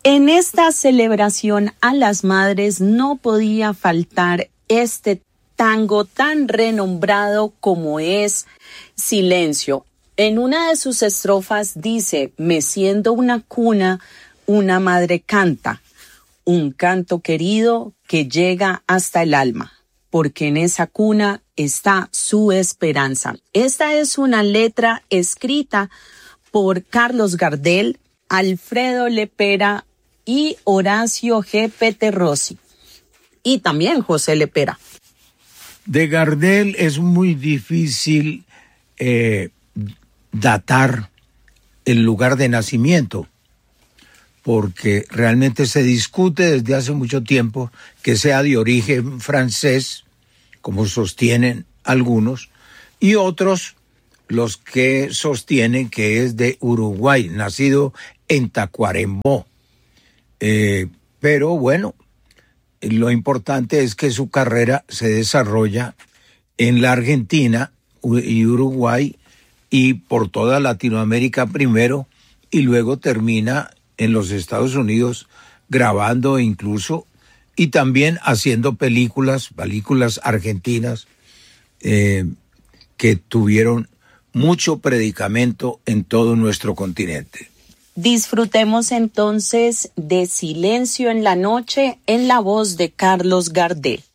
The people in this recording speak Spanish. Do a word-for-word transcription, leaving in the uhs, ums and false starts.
En esta celebración a las madres no podía faltar este tango tan renombrado como es Silencio. En una de sus estrofas dice: meciendo una cuna, una madre canta, un canto querido que llega hasta el alma, porque en esa cuna está su esperanza. Esta es una letra escrita por Carlos Gardel, Alfredo Lepera y Horacio G. Peterossi, y también José Lepera. De Gardel es muy difícil eh, datar el lugar de nacimiento, porque realmente se discute desde hace mucho tiempo que sea de origen francés, como sostienen algunos, y otros los que sostienen que es de Uruguay, nacido en Tacuarembó. Eh, pero bueno, lo importante es que su carrera se desarrolla en la Argentina y Uruguay y por toda Latinoamérica primero, y luego termina en los Estados Unidos grabando incluso y también haciendo películas, películas argentinas eh, que tuvieron mucho predicamento en todo nuestro continente. Disfrutemos entonces de Silencio en la noche en la voz de Carlos Gardel.